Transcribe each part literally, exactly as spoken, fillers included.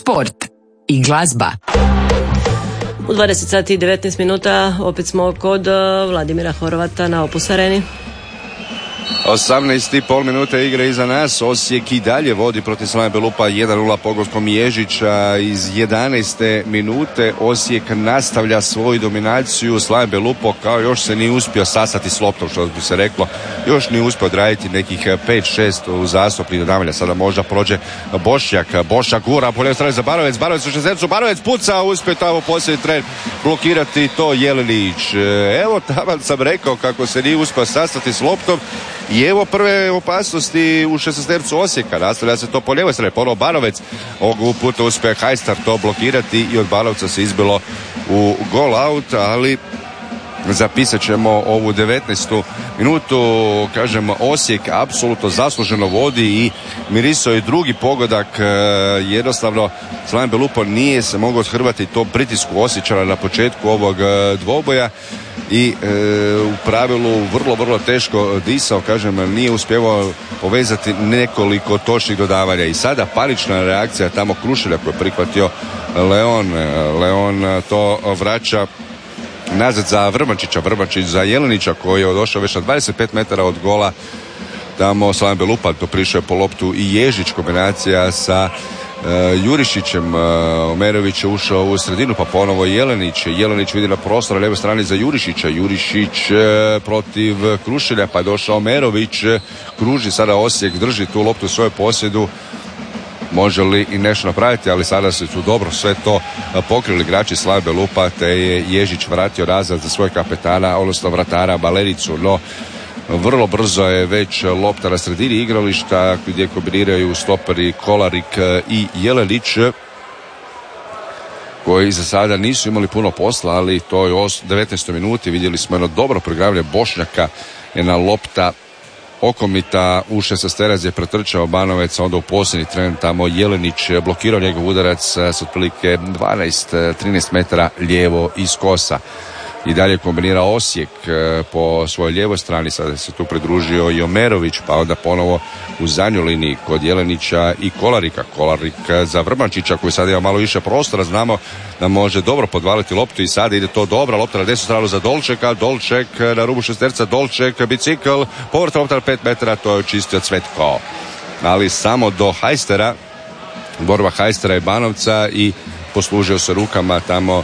sport i glazba. U dvadeset sati i devetnaest minuta opet smo kod Vladimira Horvata na Opus Areni. osamnaest i pol minute igre iza nas. Osijek i dalje vodi protiv Slane Belupa jedan nula pogoskom Ježića iz jedanaeste minute. Osijek nastavlja svoju dominaciju. Slane Belupo kao još se nije uspio sasati s loptom, što bi se reklo. Još nije uspio odraditi nekih pet šest uzastopnih dodavanja. Sada možda prođe Bošnjak. Bošnjak gura po lijevoj strani za Barovec. Barovec u šestnaestu. Barovec puca. Uspio tamo posljednji tren blokirati to Jelenić. Evo tamo sam rekao kako se nije uspio sastati s loptom. I evo prve opasnosti u šesnaestercu Osijeka. Nastavlja se to po lijevoj strani. Ponovo Barovec. Ovog puta uspije Hajstar to blokirati i od Barovca se izbilo u gol out, ali zapisat ćemo ovu devetnaestu minutu. Kažem, Osijek apsolutno zasluženo vodi i mirisao je drugi pogodak. Jednostavno Slaven Belupo nije se mogao odhrvati to pritisku Osječana na početku ovog dvoboja i e, u pravilu vrlo, vrlo teško disao, kažem, nije uspjevao povezati nekoliko točnih dodavanja. I sada panična reakcija tamo Krušelja koji je prihvatio Leon. Leon to vraća nazad za Vrbančića, Vrbančić za Jelenića koji je došao već na dvadeset pet metara od gola. Tamo Slaven Belupa to prišao po loptu i Ježić, kombinacija sa uh, Jurišićem. uh, Omerović je ušao u sredinu, pa ponovo Jelenić. Jelenić vidi na prostor na lijevoj strani za Jurišića. Jurišić uh, protiv Krušelja, pa je došao Omerović. Kruži sada Osijek, drži tu loptu u svojoj posjedu. Može li i nešto napraviti, ali sada su tu dobro sve to pokrili igrači Slave Belupa, te je Ježić vratio nazad za svoj kapetana, odnosno vratara Balericu, no vrlo brzo je već lopta na sredini igrališta gdje kombiniraju stoperi Kolarik i Jelenić, koji za sada nisu imali puno posla, ali to je u devetnaestoj minuti vidjeli smo jedno dobro programljanje Bošnjaka, jedna lopta okomita u šesnaesterac je pretrčao Banovec, onda u posljednji tren tamo Jelenić blokirao njegov udarac s otprilike dvanaest trinaest metara lijevo iz kosa. I dalje kombinira Osijek po svojoj lijevoj strani, sada se tu pridružio i Omerović, pa onda ponovo u zadnjoj liniji kod Jelenića i Kolarika. Kolarik za Vrbančića koji sada ima malo više prostora, znamo da može dobro podvaliti loptu i sada ide to dobra lopta na desnu stranu za Dolčeka. Dolček na rubu šesterca, Dolček, bicikl, povrat lopta na pet metara, to je očistio Cvetko. Ali samo do Hajstera, borba Hajstera i Banovca i poslužio se rukama tamo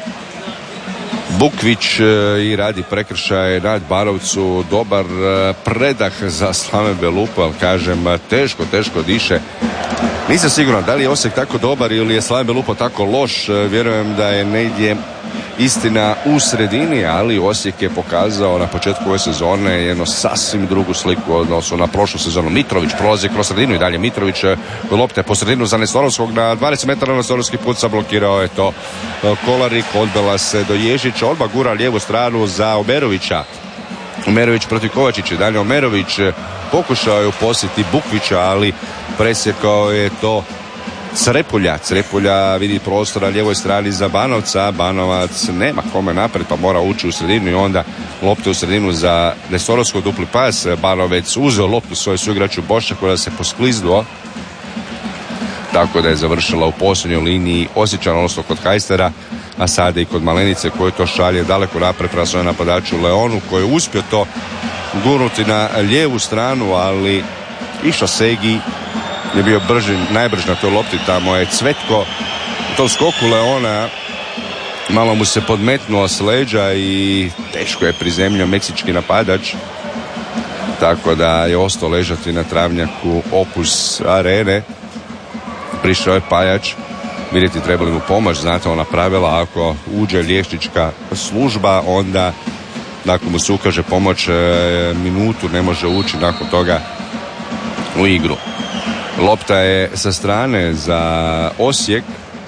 Bukvić i radi prekršaj nad Banovcu. Dobar predah za Slaven Belupo, ali kažem, teško, teško diše. Nisam siguran da li je Osijek tako dobar ili je Slaven Belupo tako loš. Vjerujem da je negdje istina u sredini, ali Osijek je pokazao na početku ove sezone jedno sasvim drugu sliku odnosno na prošlu sezonu. Mitrović prolazi kroz sredinu i dalje Mitrović kod lopte po sredinu za Nestorovskog na dvadeset metara. Nestorovski put zablokirao je to Kolarik, odbila se do Ježića, odmah gura lijevu stranu za Omerovića. Omerović protiv Kovačića, dalje Omerović pokušao je uposliti Bukvića, ali presjekao je to Crepulja. Crepulja vidi prostor na lijevoj strani za Banovca. Banovac nema kome napred, pa mora ući u sredinu i onda loptu u sredinu za Nestorovskog, dupli pas. Banovec uzeo loptu svoju suigraču Bošnjak koja se poskliznuo, tako da je završila u posljednjoj liniji Osječana, odnosno kod Hajstera, a sada i kod Malenice koji to šalje daleko napred prema svojem napadaču Leonu koji je uspio to gurnuti na lijevu stranu, ali išao Segi je bio brži, najbrži na toj lopti. Tamo je Cvetko u tom skoku Leona malo mu se podmetnuo s leđa i teško je prizemljio meksički napadač, tako da je ostao ležati na travnjaku Opus Arene. Prišao je Pajač, vidjeti trebali mu pomoć, znate ona pravila, ako uđe liječnička služba onda nakon mu se ukaže pomoć minutu ne može ući nakon toga u igru. Lopta je sa strane za Osijek.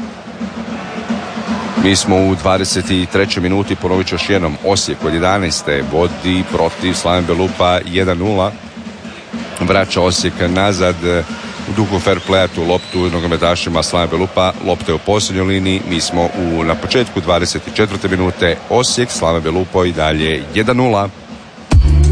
Mi smo u dvadeset trećoj minuti, ponovit ću još jednom, Osijek od jedanaeste vodi protiv Slaven Belupa jedan nula. Vraća Osijek nazad u duhu fair playa tu loptu nogometašima Slaven Belupa. Lopta je u posljednjoj liniji. Mi smo u, na početku dvadeset četvrte minute. Osijek, Slaven Belupo i dalje jedan nula.